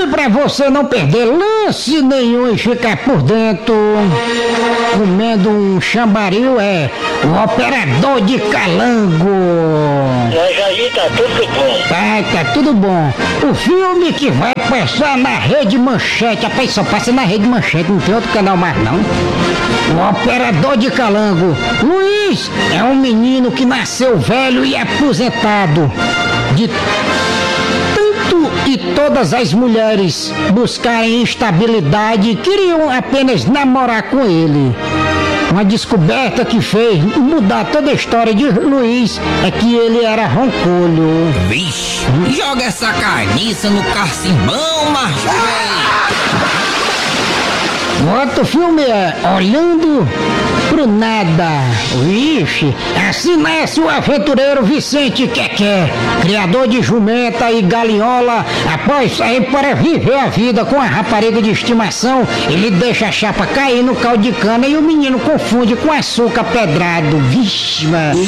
pra você não perder lance nenhum e ficar por dentro, comendo um chambaril, o Operador de Calango. Mas aí tá tudo bom. Tá tudo bom. O filme que vai passar na Rede Manchete, rapaz, só passa na Rede Manchete, não tem outro canal mais não. O Operador de Calango. Luiz é um menino que nasceu velho e aposentado. De tanto e todas as mulheres buscarem estabilidade, queriam apenas namorar com ele. Uma descoberta que fez mudar toda a história de Luiz é que ele era roncolho. Vixe, joga essa carniça no carcimbão, macho, véi. O outro filme é Olhando pro Nada. Vixe, assim nasce o aventureiro Vicente Quequé, criador de jumenta e galinhola. Após sair para viver a vida com a rapariga de estimação, ele deixa a chapa cair no caldo de cana e o menino confunde com açúcar pedrado. Vixe, mano.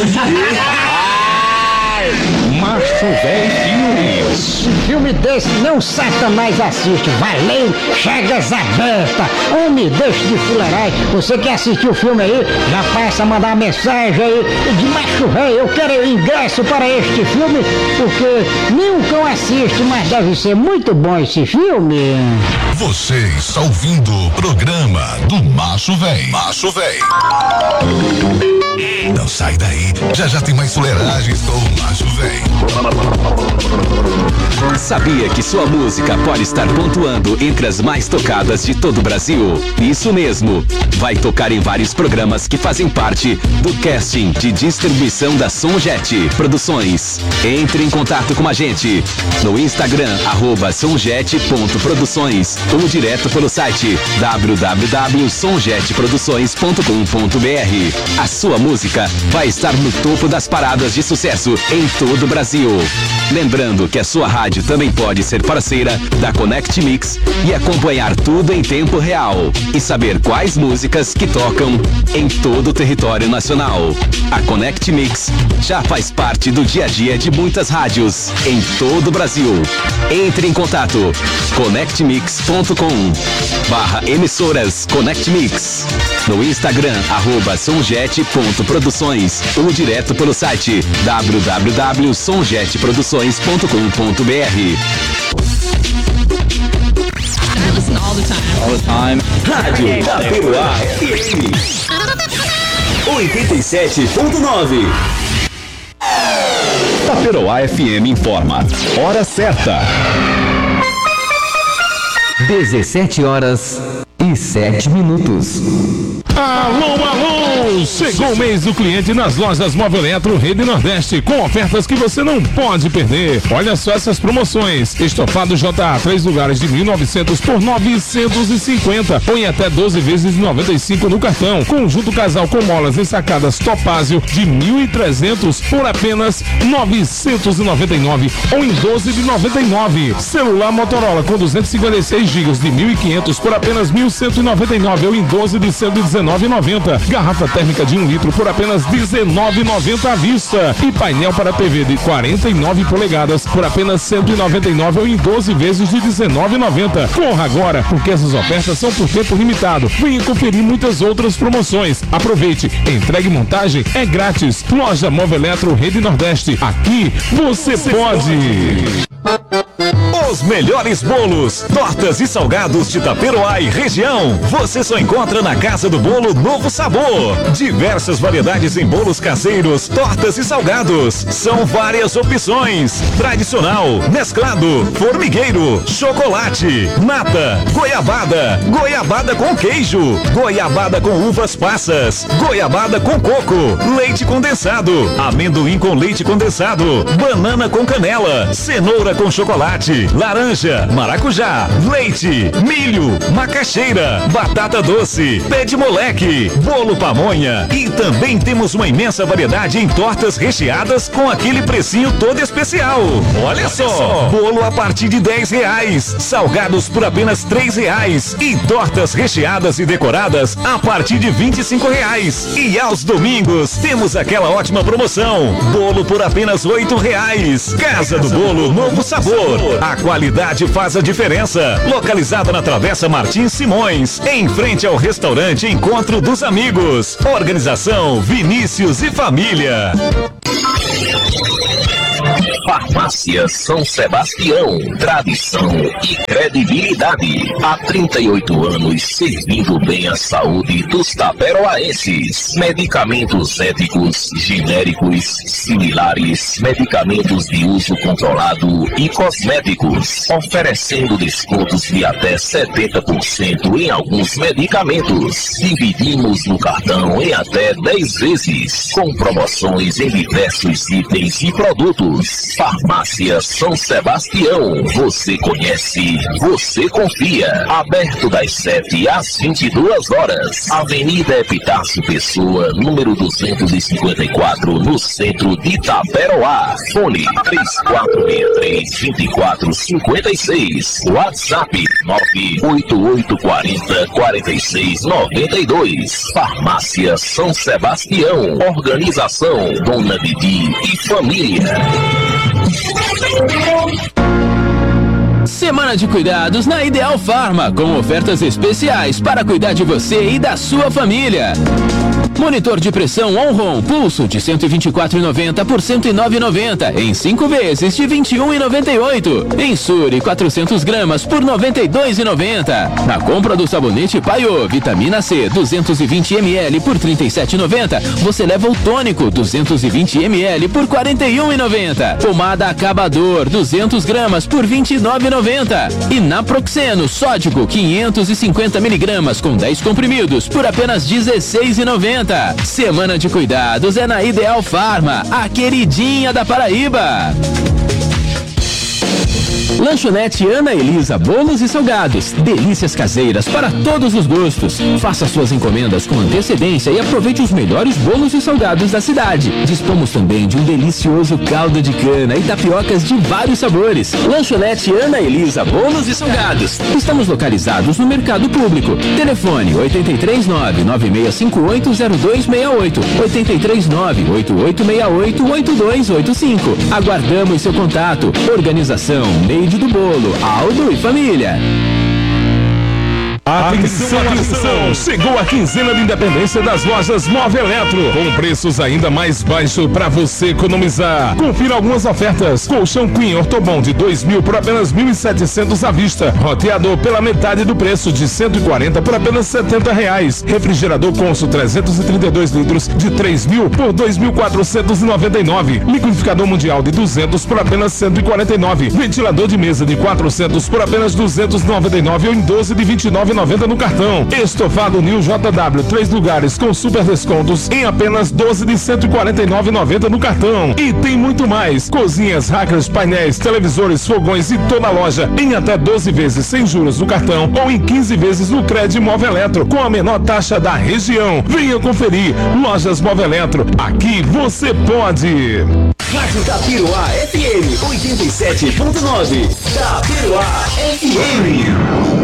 Macho Véi Filmes. Um filme desse não Satanás assiste. Valeu, Chagas Aberta. Homem, deixa de fuleirar. Você que assistiu o filme aí, já passa a mandar uma mensagem aí de Macho Véi. Eu quero ingresso para este filme, porque nenhum cão assiste, mas deve ser muito bom esse filme. Você está ouvindo o programa do Macho Véi. Macho Véi. Não sai daí, já tem mais fuleiragens com o Macho Véi. Sabia que sua música pode estar pontuando entre as mais tocadas de todo o Brasil? Isso mesmo, vai tocar em vários programas que fazem parte do casting de distribuição da Sonjet Produções. Entre em contato com a gente no Instagram, @sonjet.produções ou direto pelo site www.sonjetproduções.com.br. A sua música vai estar no topo das paradas de sucesso em todo o Brasil. Lembrando que a sua rádio também pode ser parceira da Connect Mix e acompanhar tudo em tempo real e saber quais músicas que tocam em todo o território nacional. A Connect Mix já faz parte do dia a dia de muitas rádios em todo o Brasil. Entre em contato connectmix.com/emissoras Connect Mix. No Instagram, @sonjet.produções ou direto pelo site www.sonjetproduções.com.br. All the time. Rádio Itaperuá FM 87.9. Itaperuá FM informa. Hora certa. 17h07. Alô! Chegou o mês do cliente nas lojas Móvel Eletro Rede Nordeste com ofertas que você não pode perder. Olha só essas promoções. Estofado JA, 3 lugares de 1.900 por 950. Põe até 12 vezes de 95 no cartão. Conjunto casal com molas ensacadas Topázio de 1.300 por apenas 999 ou em 12 de 99. Celular Motorola com 256 GB de 1.500 por apenas 1.199 ou em 12 de 119,90. Garrafa térmica de 1 litro por apenas 19,90 à vista. E painel para TV de 49 polegadas por apenas 199 ou em 12 vezes de 19,90. Corra agora, porque essas ofertas são por tempo limitado. Venha conferir muitas outras promoções. Aproveite. Entrega e montagem é grátis. Loja Móvel Eletro Rede Nordeste. Aqui você pode. Os melhores bolos, tortas e salgados de Itaperuá e região, você só encontra na Casa do Bolo Novo Sabor. Diversas variedades em bolos caseiros, tortas e salgados. São várias opções: tradicional, mesclado, formigueiro, chocolate, nata, goiabada, goiabada com queijo, goiabada com uvas passas, goiabada com coco, leite condensado, amendoim com leite condensado, banana com canela, cenoura com chocolate, laranja, maracujá, leite, milho, macaxeira, batata doce, pé de moleque, bolo pamonha e também temos uma imensa variedade em tortas recheadas com aquele precinho todo especial. Olha só, bolo a partir de R$10, salgados por apenas R$3 e tortas recheadas e decoradas a partir de R$25. E aos domingos temos aquela ótima promoção, bolo por apenas R$8. Casa do Bolo Novo Sabor, a qualidade qualidade faz a diferença. Localizada na Travessa Martins Simões, em frente ao restaurante Encontro dos Amigos. Organização Vinícius e Família. Farmácia São Sebastião, tradição e credibilidade. Há 38 anos servindo bem a saúde dos taperoaenses. Medicamentos éticos, genéricos, similares, medicamentos de uso controlado e cosméticos. Oferecendo descontos de até 70% em alguns medicamentos. Dividimos no cartão em até 10 vezes, com promoções em diversos itens e produtos. Farmácia São Sebastião, você conhece, você confia. Aberto das 7 às 22 horas. Avenida Epitácio Pessoa, número 254, no centro de Itaperoá. Fone 3463-2456. WhatsApp 98840-4692. Farmácia São Sebastião. Organização Dona Didi e Família. Semana de cuidados na Ideal Farma, com ofertas especiais para cuidar de você e da sua família. Monitor de pressão Onron Pulso de R$ 124,90 por R$ 109,90 em 5 vezes de R$ 21,98. Ensure 400 gramas por R$ 92,90. Na compra do sabonete Paiô Vitamina C 220 ml por R$ 37,90, você leva o tônico 220 ml por R$ 41,90. Pomada Acabador 200 gramas por R$ 29,90. E Naproxeno Sódico 550 miligramas com 10 comprimidos por apenas R$ 16,90. Semana de cuidados é na Ideal Farma, a queridinha da Paraíba. Lanchonete Ana Elisa Bolos e Salgados. Delícias caseiras para todos os gostos. Faça suas encomendas com antecedência e aproveite os melhores bolos e salgados da cidade. Dispomos também de um delicioso caldo de cana e tapiocas de vários sabores. Lanchonete Ana Elisa Bolos e Salgados. Estamos localizados no Mercado Público. Telefone 839-9658-0268. 839-8868-8285. Aguardamos seu contato. Organização Meide do Bolo, Aldo e Família. Atenção, atenção! Chegou a quinzena de independência das lojas Nova Eletro, com preços ainda mais baixos para você economizar. Confira algumas ofertas: colchão Queen Ortobon de 2.000 por apenas 1.700 à vista, roteador pela metade do preço de 140 por apenas R$70. Refrigerador Consul 332 litros de 3.000 por 2.499. Liquidificador Mundial de 200 por apenas 149. Ventilador de mesa de 400 por apenas 299 ou em 12 de 29,90 no cartão. Estofado New JW 3 lugares com super descontos em apenas 12 de 149,90 no cartão. E tem muito mais: cozinhas, hackers, painéis, televisores, fogões e toda a loja em até 12 vezes sem juros no cartão ou em 15 vezes no crédito Móvel Eletro com a menor taxa da região. Venha conferir. Lojas Móvel Eletro, aqui você pode. Rádio Tapiruá FM 87.9. Tapiruá FM.